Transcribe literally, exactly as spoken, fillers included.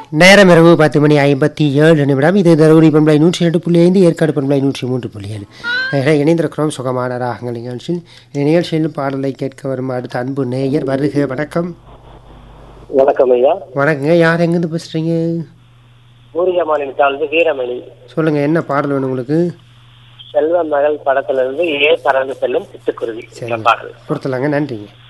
நேரம் இரவு பத்து மணி ஐம்பத்தி ஏழு நிமிடம். இது தருமபுரி பண்பலை நூற்றி இரண்டு புள்ளி ஐந்து, ஏற்காடு பண்பலை நூற்றி மூன்று புள்ளி ஏழு. இணைந்திருக்கிறோம் சுகமான ராகங்கள் நிகழ்ச்சியில். இந்த நிகழ்ச்சியில் பாடலை கேட்க வரும் அடுத்த அன்பு நேயர் வருக. வணக்கம். வணக்கம் ஐயா. வணக்கங்க. யார் எங்கிருந்து பேசுறீங்க? ஊரியமானிலிருந்து வீரமணி. சொல்லுங்க, என்ன பாடல் வேணும் உங்களுக்கு? செல்வ மகள் படத்துல இருந்து ஏ பறந்து செல்லும் சிட்டுக்குருவி சரி, பாடல் கொடுத்துலாங்க. நன்றிங்க.